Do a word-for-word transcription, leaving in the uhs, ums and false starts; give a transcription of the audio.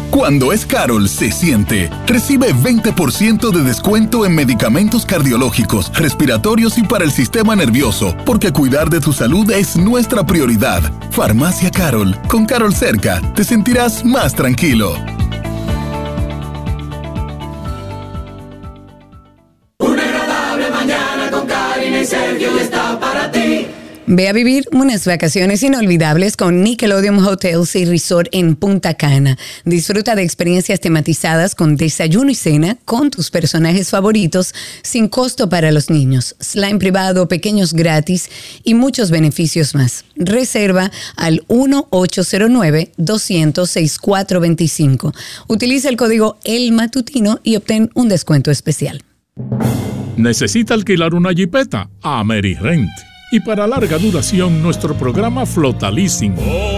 Cuando es Carol, se siente. Recibe veinte por ciento de descuento en medicamentos cardiológicos, respiratorios y para el sistema nervioso, porque cuidar de tu salud es nuestra prioridad. Farmacia Carol. Con Carol cerca, te sentirás más tranquilo. Una agradable mañana con Karina y Sergio ya está para ti. Ve a vivir unas vacaciones inolvidables con Nickelodeon Hotels y Resort en Punta Cana. Disfruta de experiencias tematizadas con desayuno y cena con tus personajes favoritos sin costo para los niños, slime privado, pequeños gratis y muchos beneficios más. Reserva al uno ocho cero nueve, dos cero cero, seis cuatro dos cinco. Utiliza el código El Matutino y obtén un descuento especial. ¿Necesita alquilar una jipeta? AmeriRent. Y para larga duración, nuestro programa Flota Leasing.